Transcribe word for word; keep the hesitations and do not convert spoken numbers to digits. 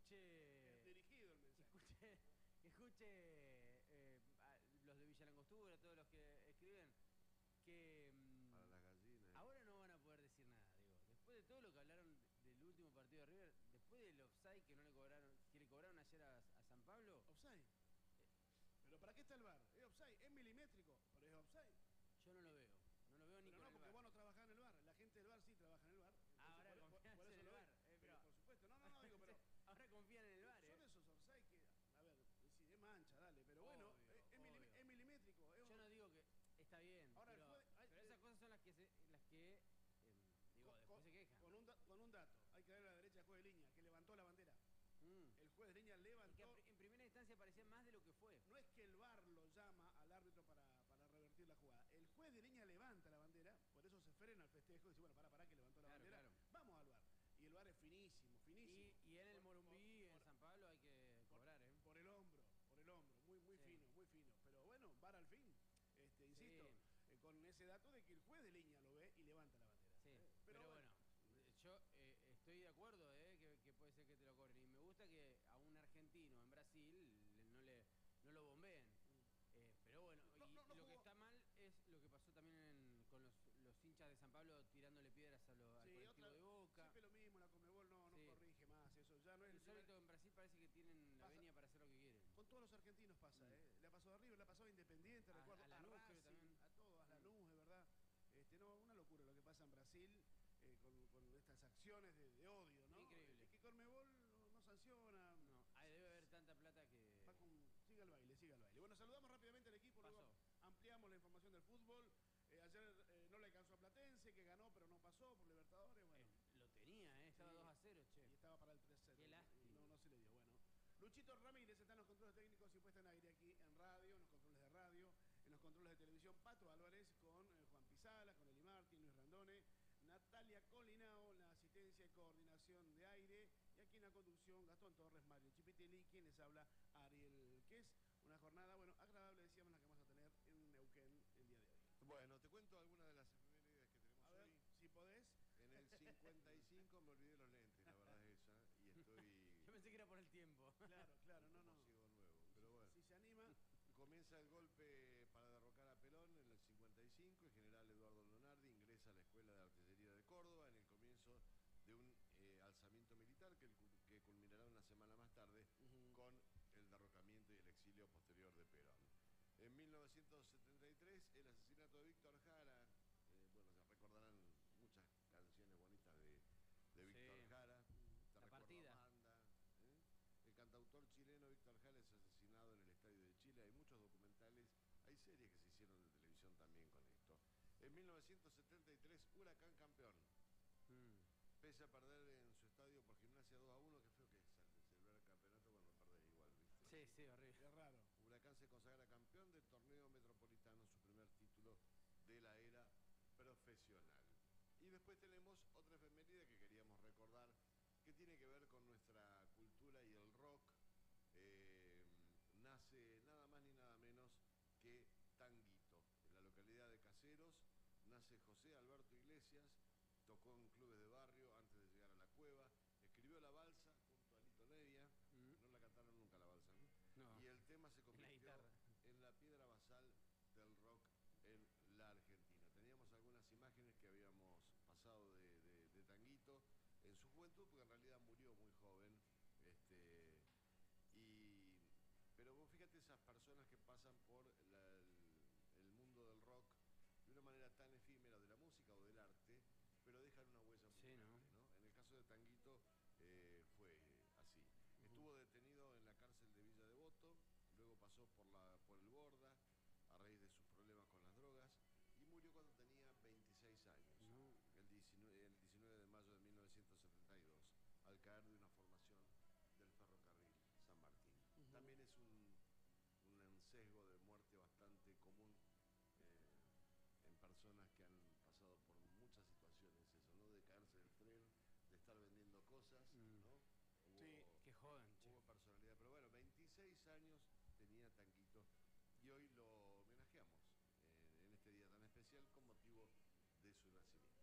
escuche... Es dirigido el mensaje. Que escuche, que escuche eh, a los de Villa Langostura, todos los que escriben, que... mm, Para las gallinas. ahora no van a poder decir nada, digo. Después de todo lo que hablaron del último partido de River, después del offside que no le cobraron, que le cobraron ayer a, a San Pablo... ¿Offside? ¿Pero para qué está el V A R? ¿Es offside? ¿Es milimétrico? ¿Pero es offside? Yo no lo veo. No lo veo ni Pero con no, el porque V A R. vos no trabajás en el V A R. La gente del V A R sí trabaja en el V A R. Ah, ahora por, confían por, por en eso el lo V A ves. R. Eh, pero, pero... por supuesto. No, no, no, digo, pero... ahora confían en el V A R, Son eh. esos offside que... A ver, sí, es mancha, dale. Pero bueno, Obvio, es, es, milim, es milimétrico. Es Yo un... no digo que... Está bien, Ahora, pero, el juez, hay, pero eh, esas cosas son las que, se, las que eh, digo, con, después con, se quejan. Con un, da, con un dato. Hay que darle a la derecha al juez de línea, que levantó la bandera. Mm. El juez de línea levantó... Que en primera instancia parecía más de lo que fue. No es que el V A R lo llama al árbitro para, para revertir la jugada. El juez de línea levanta la bandera, por eso se frena al festejo y dice, bueno, pará, pará, que levantó la Claro, bandera. claro. Vamos al V A R. Y el V A R es finísimo, finísimo. Y, y en el Por- Morumbí, por- en San Pablo, hay que por- cobrar, ¿eh? Por el hombro, por el hombro. Muy, muy Sí. fino, muy fino. Pero bueno, V A R al fin. Este, insisto, Sí. eh, con ese dato de que el juez de línea lo ve y levanta la bandera. Sí, Eh, pero, bueno, yo eh, estoy de acuerdo, eh, que, que puede ser que te lo cobren. Y me gusta que a un argentino en Brasil le- no, le, no lo bombeen. Eh, pero bueno, No, y no, no lo que jugó. está mal es lo que pasó también en- con los, los hinchas de San Pablo tirándole piedras a lo- al Sí, colectivo otra- de Boca. siempre lo mismo, la Conmebol no, no Sí. corrige más. Eso ya no es el Insólito, primer- en Brasil parece que tienen la Pasa- venia para hacer lo que quieren. Con todos los argentinos pasa, Mm. ¿eh? Le ha pasado a River, le ha pasado a Independiente, A- recuerdo, a a, Lanús, creo Racing, también. a todos, a Mm. Lanús, de verdad. Este, no, una locura lo que pasa en Brasil eh, con, con estas acciones de, de odio, ¿no? Increíble. Y que Conmebol no, no sanciona. No, ahí debe haber tanta plata que... Va con, siga el baile, siga el baile. Bueno, saludamos rápidamente al equipo, luego Pasó. ampliamos la información del fútbol. Eh, ayer eh, no le alcanzó a Platense, que ganó pero no pasó por Libertadores, bueno. Eh, lo tenía, ¿eh? Estaba Sí. dos a cero, che. Y estaba para el tres cero. Qué lástima. No, no se le dio, bueno. Luchito Ramírez está en los controles técnicos y puesta en aire aquí en radio, en los controles de radio, en los controles de televisión. Pato Álvarez con eh, Juan Pizala, con Eli Martín, Luis Randone, Natalia Colinao, la asistencia y coordinación de aire. Y aquí en la conducción, Gastón Torres, Mario Chipitelli, quien les habla, Ariel Quez. Una jornada, bueno, agradable, decíamos, la que vamos a tener en Neuquén el día de hoy. Bueno, te cuento algunas de las efemérides que tenemos A ver, hoy. si podés. En el cincuenta y cinco me olvidé los lentes, la verdad es esa, y estoy Yo pensé que era por el tiempo. Claro, claro, no, no. como ciego nuevo. Pero bueno, Si se anima, comienza el golpe para derrocar a Pelón en el cincuenta y cinco. El general Eduardo Lonardi ingresa a la Escuela de Artillería de Córdoba en el comienzo de un eh, alzamiento militar que, el cu- que culminará una semana más tarde Ujú. con el derrocamiento y el exilio posterior de Perón. En mil novecientos setenta y tres, el asesinato de Víctor Jara. Eh, bueno, se recordarán muchas canciones bonitas de, de Víctor Sí. Jara. Te La recuerdo partida. Amanda, ¿eh? El cantautor chileno Víctor Jara es asesinado en el Estadio de Chile. Hay muchos documentales, hay series que se hicieron de televisión también con esto. En mil novecientos setenta y tres, Huracán campeón. Mm. Pese a perder en su estadio por Gimnasia dos a uno, que feo que es celebrar el campeonato cuando perdés igual, ¿viste? Sí, sí, horrible. es raro. Huracán se consagra campeón del torneo metropolitano, su primer título de la era profesional. Y después tenemos otra efeméride que queríamos recordar, que tiene que ver con nuestra cultura y el rock. Eh, nace nada más ni nada menos que Tanguito. En la localidad de Caseros nace José Alberto Iglesias, tocó en clubes de barrio antes de llegar a la cueva, escribió la balsa junto a Lito Nevia, Mm. no la cantaron nunca la balsa, ¿no? No. Y el tema se convirtió guitarra. en la piedra basal del rock en la Argentina. Teníamos algunas imágenes que habíamos pasado de, de- de Tanguito en su juventud, porque en realidad murió muy joven. Este, y, pero vos fíjate esas personas que pasan por la- el, el mundo del rock de una manera tan efímera, de la música o del arte, pero dejan una huella muy Sí, ¿no? grande, ¿no? En el caso de Tanguito eh, fue así. Estuvo detenido en la cárcel de Villa Devoto, luego pasó por, la, por el Borda a raíz de sus problemas con las drogas y murió cuando tenía veintiséis años, No. el, diecinueve, el diecinueve de mayo de mil novecientos setenta y dos, al caer de una formación del ferrocarril San Martín. Ujú. También es un, un sesgo de muerte bastante común eh, en personas que han pasado por muchas situaciones, eso, ¿no? De caerse del tren, de estar vendiendo cosas, Mm. ¿no? Hubo, Sí, Qué joven, che. hubo personalidad, pero bueno, veintiséis años tenía Tanguito y hoy lo homenajeamos eh, en este día tan especial con motivo de su nacimiento.